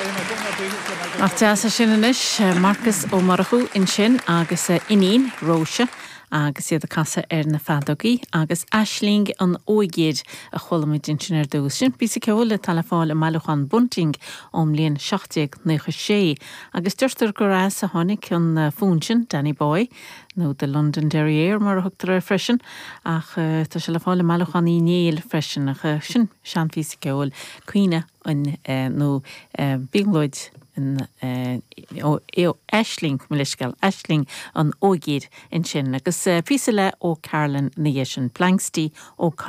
Ach deasa sin inis Marcus ó Marachú in sin agus inín Róise agus iad a casa na fadagaí agus Aisling an óigéad a cholamid in sin dús sin bísa ceol le talafáil a Malachan Bunting líon 1696 agus dúirtar go rás a tháinig an fún sin Danny Boy nó de London Derriere mar a thugtar freisin ach tá se le fáil a Malachan í néal freisin ach sin sean bísa ceol cuine in nó bíglóid in Aisling Milishgal Aisling an ógéad in sin agus písa le ó Carolan na sin Blankstí ó